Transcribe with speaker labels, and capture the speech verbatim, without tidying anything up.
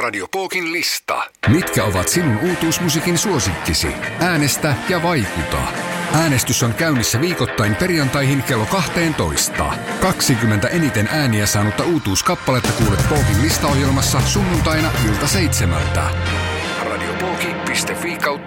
Speaker 1: Radio Pookin lista.
Speaker 2: Mitkä ovat sinun uutuusmusiikin suosikkisi? Äänestä ja vaikuta. Äänestys on käynnissä viikoittain perjantaihin kello kaksitoista. kaksikymmentä eniten ääniä saanutta uutuuskappaletta kuulet Pookin listaohjelmassa sunnuntaina ilta seitsemältä.
Speaker 1: radiopoki piste fi